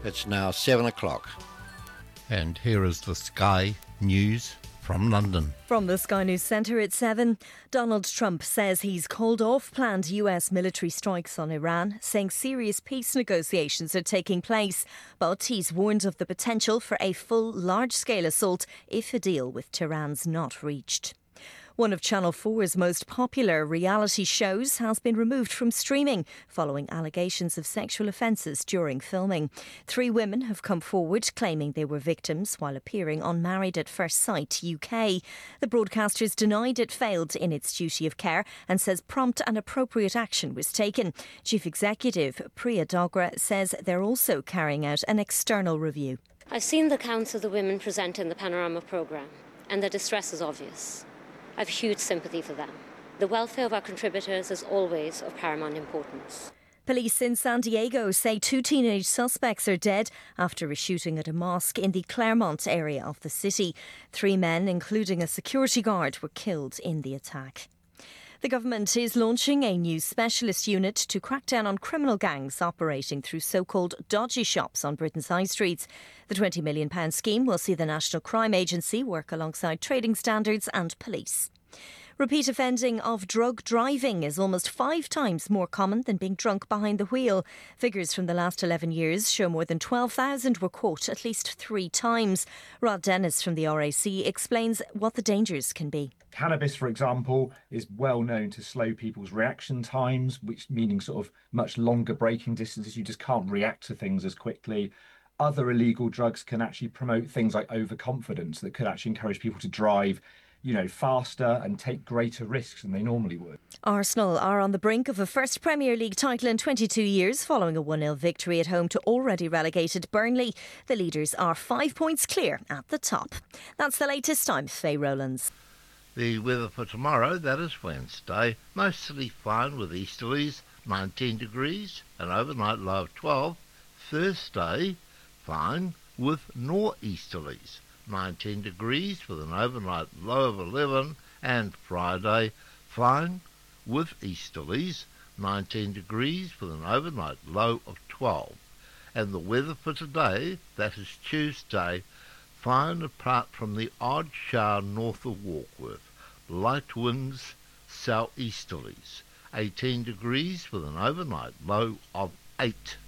It's now 7 o'clock. And here is the Sky News from London. From the Sky News Centre at 7, Donald Trump says he's called off planned US military strikes on Iran, saying serious peace negotiations are taking place. But he's warned of the potential for a full large-scale assault if a deal with Tehran's not reached. One of Channel 4's most popular reality shows has been removed from streaming following allegations of sexual offences during filming. 3 women have come forward claiming they were victims while appearing on Married at First Sight UK. The broadcasters denied it failed in its duty of care and says prompt and appropriate action was taken. Chief Executive Priya Dogra says they're also carrying out an external review. I've seen the accounts of the women present in the Panorama programme, and their distress is obvious. I have huge sympathy for them. The welfare of our contributors is always of paramount importance. Police in San Diego say 2 teenage suspects are dead after a shooting at a mosque in the Claremont area of the city. 3 men, including a security guard, were killed in the attack. The government is launching a new specialist unit to crack down on criminal gangs operating through so-called dodgy shops on Britain's high streets. The £20 million scheme will see the National Crime Agency work alongside trading standards and police. Repeat offending of drug driving is almost 5 times more common than being drunk behind the wheel. Figures from the last 11 years show more than 12,000 were caught at least 3 times. Rod Dennis from the RAC explains what the dangers can be. Cannabis, for example, is well known to slow people's reaction times, which meaning sort of much longer braking distances. You just can't react to things as quickly. Other illegal drugs can actually promote things like overconfidence that could actually encourage people to drive faster and take greater risks than they normally would. Arsenal are on the brink of a first Premier League title in 22 years following a 1-0 victory at home to already relegated Burnley. The leaders are 5 points clear at the top. That's the latest. I'm Faye Rowlands. The weather for tomorrow, that is Wednesday, mostly fine with easterlies, 19 degrees, an overnight low of 12. Thursday, fine with northeasterlies, 19 degrees with an overnight low of 11, and Friday, fine with easterlies, 19 degrees with an overnight low of 12. And the weather for today, that is Tuesday, fine apart from the odd shower north of Warkworth, light winds southeasterlies, 18 degrees with an overnight low of 8.